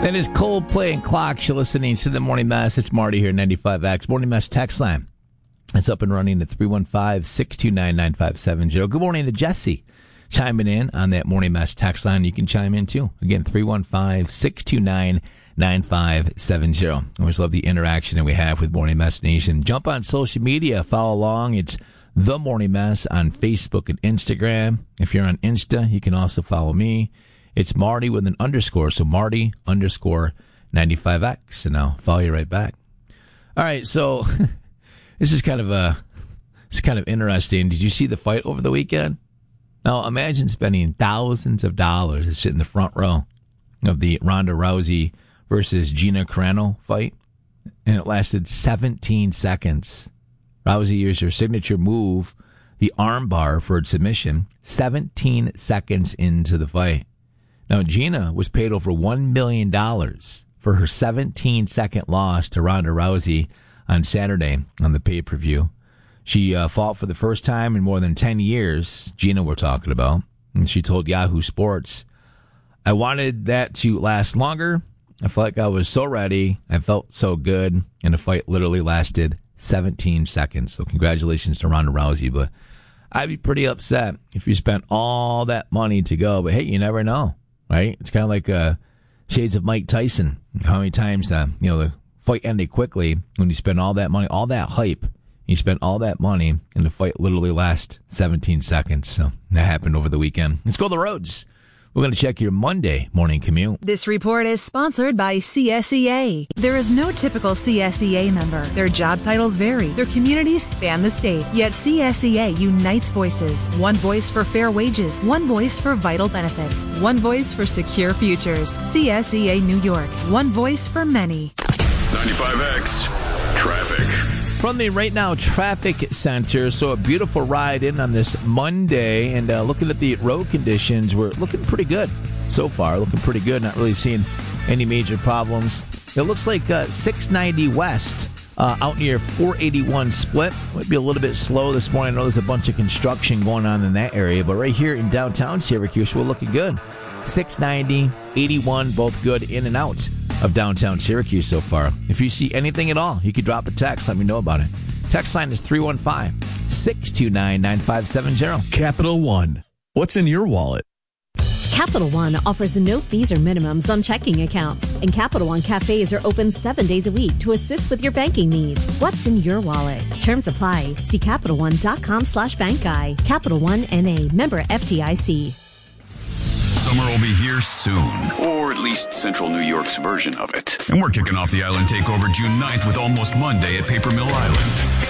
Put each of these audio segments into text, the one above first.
That is Coldplay and Clocks. You're listening to the Morning Mess. It's Marty here, 95X. Morning Mess text line. It's up and running at 315-629-9570. Good morning to Jesse chiming in on that Morning Mess text line. You can chime in too. Again, 315-629-9570. Always love the interaction that we have with Morning Mess Nation. Jump on social media. Follow along. It's The Morning Mess on Facebook and Instagram. If you're on Insta, you can also follow me. It's Marty with an underscore, so Marty _ 95X, and I'll follow you right back. All right, so this is kind of interesting. Did you see the fight over the weekend? Now, imagine spending thousands of dollars to sit in the front row of the Ronda Rousey versus Gina Carano fight, and it lasted 17 seconds. Rousey used her signature move, the armbar, for its submission, 17 seconds into the fight. Now, Gina was paid over $1 million for her 17-second loss to Ronda Rousey on Saturday on the pay-per-view. She fought for the first time in more than 10 years, Gina we're talking about, and she told Yahoo Sports, "I wanted that to last longer. I felt like I was so ready. I felt so good, and the fight literally lasted 17 seconds. So congratulations to Ronda Rousey, but I'd be pretty upset if you spent all that money to go. But hey, you never know. Right? It's kind of like Shades of Mike Tyson. How many times the fight ended quickly when you spend all that money, all that hype, you spent all that money, and the fight literally lasts 17 seconds. So that happened over the weekend. Let's go to the roads. We're going to check your Monday morning commute. This report is sponsored by CSEA. There is no typical CSEA member. Their job titles vary. Their communities span the state. Yet CSEA unites voices. One voice for fair wages. One voice for vital benefits. One voice for secure futures. CSEA New York. One voice for many. 95X Traffic. From the Right Now Traffic Center, so a beautiful ride in on this Monday, and looking at the road conditions, we're looking pretty good so far, looking pretty good, not really seeing any major problems. It looks like 690 West out near 481 Split might be a little bit slow this morning. I know there's a bunch of construction going on in that area, but right here in downtown Syracuse, we're looking good. 690, 81, both good in and out of downtown Syracuse so far. If you see anything at all, you can drop a text. Let me know about it. Text line is 315-629-9570. Capital One. What's in your wallet? Capital One offers no fees or minimums on checking accounts, and Capital One cafes are open 7 days a week to assist with your banking needs. What's in your wallet? Terms apply. See CapitalOne.com/bank guy. Capital One N.A. Member FDIC. Summer will be here soon, or at least Central New York's version of it. And we're kicking off the Island Takeover June 9th with Almost Monday at Paper Mill Island.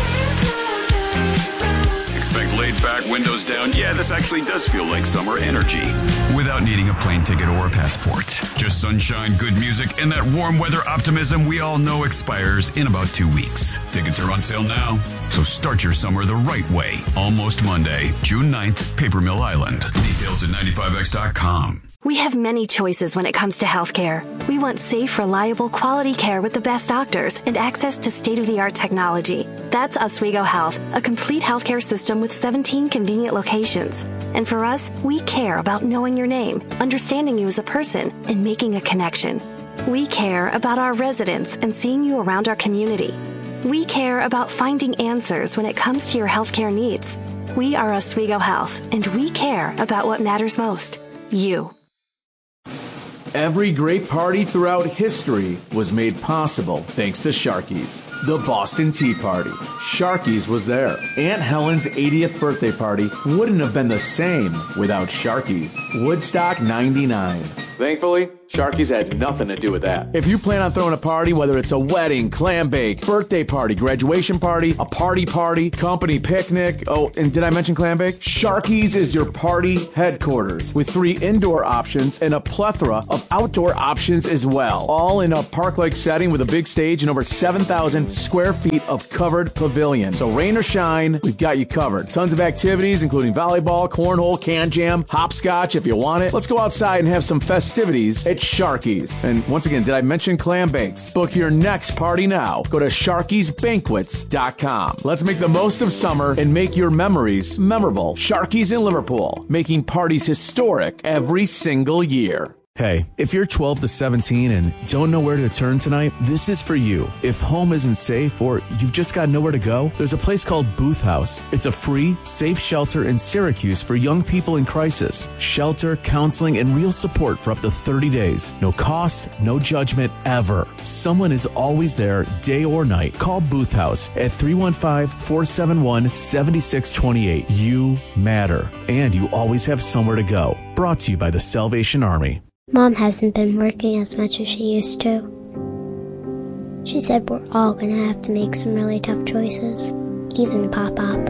Expect laid-back, windows down. Yeah, this actually does feel like summer energy, without needing a plane ticket or a passport. Just sunshine, good music, and that warm weather optimism we all know expires in about 2 weeks. Tickets are on sale now, so start your summer the right way. Almost Monday, June 9th, Paper Mill Island. Details at 95x.com. We have many choices when it comes to healthcare. We want safe, reliable, quality care with the best doctors and access to state-of-the-art technology. That's Oswego Health, a complete healthcare system with 17 convenient locations. And for us, we care about knowing your name, understanding you as a person, and making a connection. We care about our residents and seeing you around our community. We care about finding answers when it comes to your healthcare needs. We are Oswego Health, and we care about what matters most, you. Every great party throughout history was made possible thanks to Sharky's. The Boston Tea Party. Sharky's was there. Aunt Helen's 80th birthday party wouldn't have been the same without Sharky's. Woodstock 99. Thankfully, Sharky's had nothing to do with that. If you plan on throwing a party, whether it's a wedding, clam bake, birthday party, graduation party, a party, company picnic, oh, and did I mention clam bake? Sharky's is your party headquarters with 3 indoor options and a plethora of outdoor options as well. All in a park-like setting with a big stage and over 7,000 square feet of covered pavilion. So rain or shine, we've got you covered. Tons of activities, including volleyball, cornhole, can jam, hopscotch if you want it. Let's go outside and have some festivities at Sharky's. And once again, did I mention clam bakes? Book your next party now. Go to Sharky'sBanquets.com. Let's make the most of summer and make your memories memorable. Sharky's in Liverpool, making parties historic every single year. Hey, if you're 12 to 17 and don't know where to turn tonight, this is for you. If home isn't safe or you've just got nowhere to go, there's a place called Booth House. It's a free, safe shelter in Syracuse for young people in crisis. Shelter, counseling, and real support for up to 30 days. No cost, no judgment, ever. Someone is always there, day or night. Call Booth House at 315-471-7628. You matter, and you always have somewhere to go. Brought to you by the Salvation Army. Mom hasn't been working as much as she used to. She said we're all going to have to make some really tough choices, even Pop-Pop.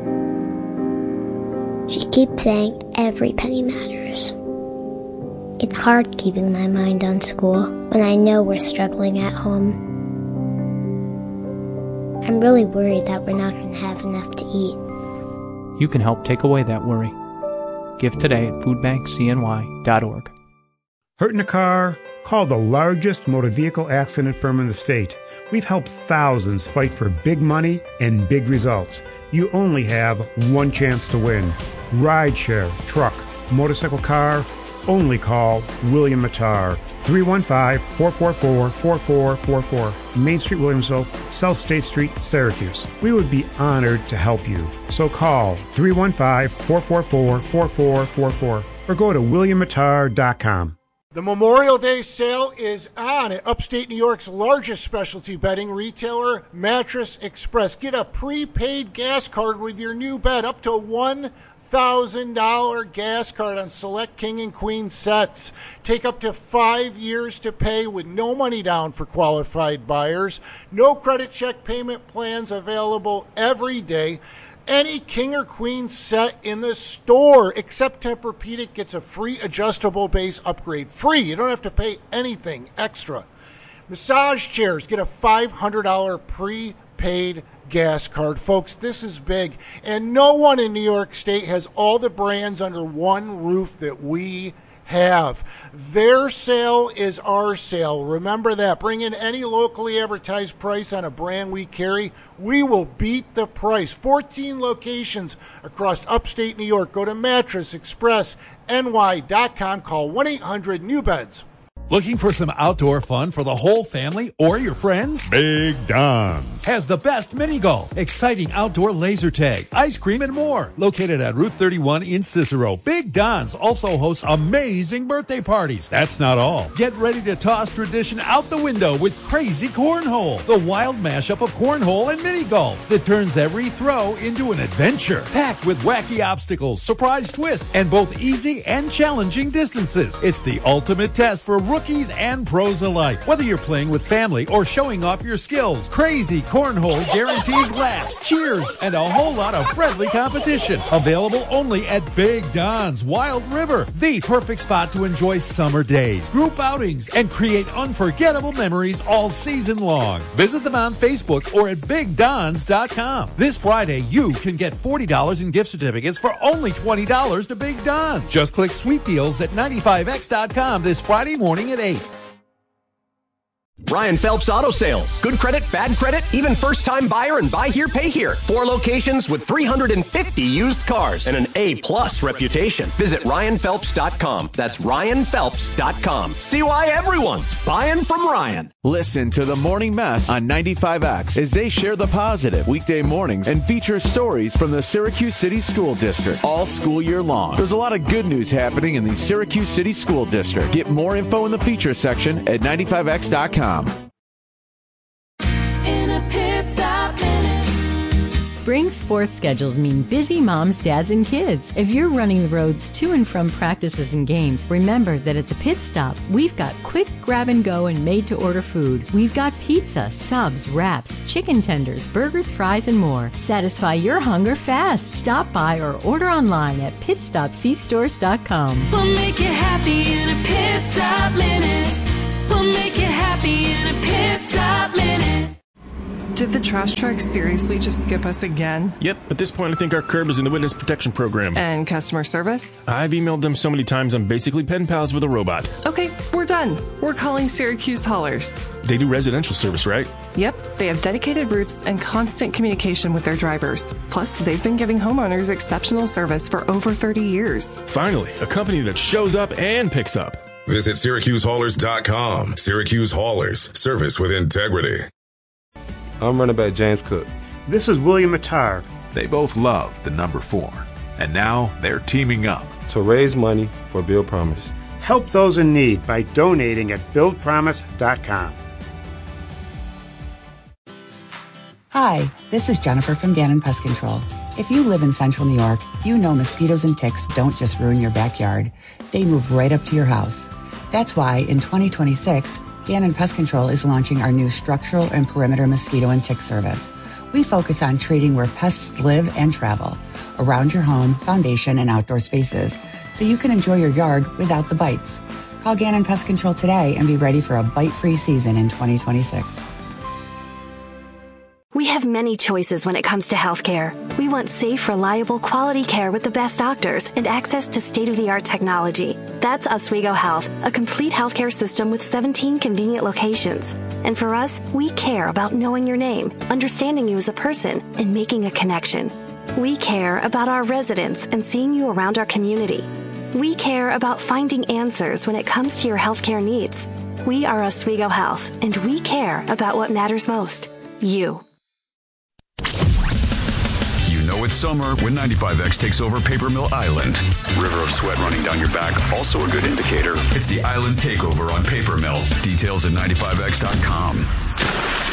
She keeps saying every penny matters. It's hard keeping my mind on school when I know we're struggling at home. I'm really worried that we're not going to have enough to eat. You can help take away that worry. Give today at foodbankcny.org. Hurt in a car? Call the largest motor vehicle accident firm in the state. We've helped thousands fight for big money and big results. You only have one chance to win. Rideshare, truck, motorcycle, car, only call William Matar. 315-444-4444. Main Street, Williamsville, South State Street, Syracuse. We would be honored to help you. So call 315-444-4444 or go to williammatar.com. The Memorial Day sale is on at upstate New York's largest specialty bedding retailer, Mattress Express. Get a prepaid gas card with your new bed, up to $1,000 gas card on select king and queen sets. Take up to 5 years to pay with no money down for qualified buyers. No credit check payment plans available every day. Any king or queen set in the store except Tempur-Pedic gets a free adjustable base upgrade. Free. You don't have to pay anything extra. Massage chairs get a $500 prepaid gas card. Folks, this is big. And no one in New York State has all the brands under one roof that we have. Their sale is our sale. Remember that. Bring in any locally advertised price on a brand we carry. We will beat the price. 14 locations across upstate New York. Go to mattressexpressny.com. Call 1-800-NEW-BEDS. Looking for some outdoor fun for the whole family or your friends? Big Don's has the best mini golf, exciting outdoor laser tag, ice cream, and more. Located at Route 31 in Cicero, Big Don's also hosts amazing birthday parties. That's not all. Get ready to toss tradition out the window with Crazy Cornhole, the wild mashup of cornhole and mini golf that turns every throw into an adventure. Packed with wacky obstacles, surprise twists, and both easy and challenging distances. It's the ultimate test for rookies and pros alike. Whether you're playing with family or showing off your skills, Crazy Cornhole guarantees laughs, cheers, and a whole lot of friendly competition. Available only at Big Don's Wild River, the perfect spot to enjoy summer days, group outings, and create unforgettable memories all season long. Visit them on Facebook or at BigDons.com. This Friday, you can get $40 in gift certificates for only $20 to Big Don's. Just click Sweet Deals at 95x.com this Friday morning at 8. Ryan Phelps Auto Sales. Good credit, bad credit, even first-time buyer and buy here, pay here. 4 locations with 350 used cars and an A-plus reputation. Visit RyanPhelps.com. That's RyanPhelps.com. See why everyone's buying from Ryan. Listen to The Morning Mess on 95X as they share the positive weekday mornings and feature stories from the Syracuse City School District all school year long. There's a lot of good news happening in the Syracuse City School District. Get more info in the feature section at 95x.com. In a pit stop minute. Spring sports schedules mean busy moms, dads, and kids. If you're running the roads to and from practices and games, remember that at the pit stop, we've got quick grab and go and made to order food. We've got pizza, subs, wraps, chicken tenders, burgers, fries, and more. Satisfy your hunger fast. Stop by or order online at pitstopcstores.com. We'll make you happy in a pit stop minute. We'll make you happy in a pit stop minute. Did the trash truck seriously just skip us again? Yep, at this point I think our curb is in the witness protection program. And customer service? I've emailed them so many times I'm basically pen pals with a robot. Okay, we're done. We're calling Syracuse Haulers. They do residential service, right? Yep, they have dedicated routes and constant communication with their drivers. Plus, they've been giving homeowners exceptional service for over 30 years. Finally, a company that shows up and picks up. Visit SyracuseHaulers.com. Syracuse Haulers, service with integrity. I'm running back James Cook. This is William Mattar. They both love the number 4, and now they're teaming up to raise money for Build Promise. Help those in need by donating at BuildPromise.com. Hi, this is Jennifer from Gannon Pest Control. If you live in central New York, you know mosquitoes and ticks don't just ruin your backyard. They move right up to your house. That's why in 2026, Gannon Pest Control is launching our new structural and perimeter mosquito and tick service. We focus on treating where pests live and travel, around your home, foundation, and outdoor spaces, so you can enjoy your yard without the bites. Call Gannon Pest Control today and be ready for a bite-free season in 2026. We have many choices when it comes to healthcare. We want safe, reliable, quality care with the best doctors and access to state-of-the-art technology. That's Oswego Health, a complete healthcare system with 17 convenient locations. And for us, we care about knowing your name, understanding you as a person, and making a connection. We care about our residents and seeing you around our community. We care about finding answers when it comes to your healthcare needs. We are Oswego Health, and we care about what matters most, you. It's summer when 95X takes over Paper Mill Island. River of sweat running down your back, also a good indicator. It's the Island Takeover on Paper Mill. Details at 95X.com.